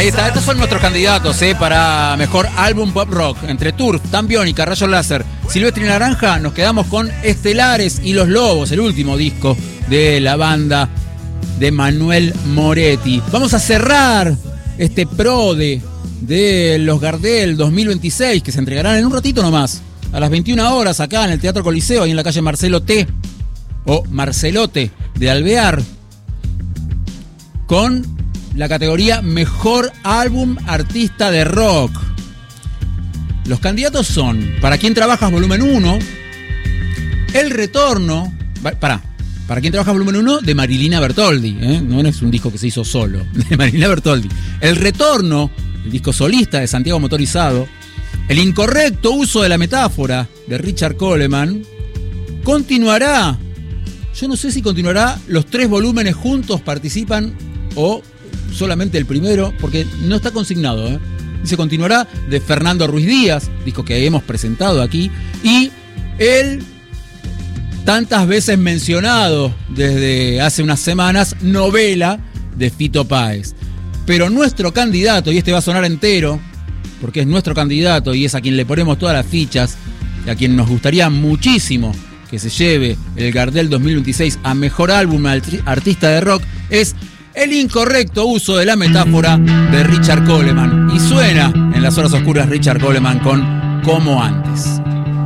Ahí está, estos son nuestros candidatos para mejor álbum pop rock. Entre Turf, Tan Biónica, Rayos Láser, Silvestre y Naranja, nos quedamos con Estelares y Los Lobos, el último disco de la banda de Manuel Moretti. Vamos a cerrar este PRODE de los Gardel 2026, que se entregarán en un ratito nomás, a las 21 horas, acá en el Teatro Coliseo, ahí en la calle Marcelo T, o Marcelote de Alvear, con la categoría Mejor Álbum Artista de Rock. Los candidatos son Para Quien Trabajas Volumen 1, El Retorno, Para Quien Trabajas Volumen 1 de Marilina Bertoldi, no es un disco que se hizo solo, de Marilina Bertoldi. El Retorno, el disco solista de Santiago Motorizado. El Incorrecto Uso de la Metáfora de Richard Coleman. Continuará, yo no sé si continuará los 3 volúmenes juntos, participan, o solamente el primero, porque no está consignado, Dice continuará, de Fernando Ruiz Díaz, disco que hemos presentado aquí, y el tantas veces mencionado desde hace unas semanas, Novela de Fito Páez. Pero nuestro candidato, y este va a sonar entero, porque es nuestro candidato y es a quien le ponemos todas las fichas, y a quien nos gustaría muchísimo que se lleve el Gardel 2026 a Mejor Álbum Artista de Rock, es El Incorrecto Uso de la Metáfora de Richard Coleman. Y suena en las horas oscuras Richard Coleman con Como Antes.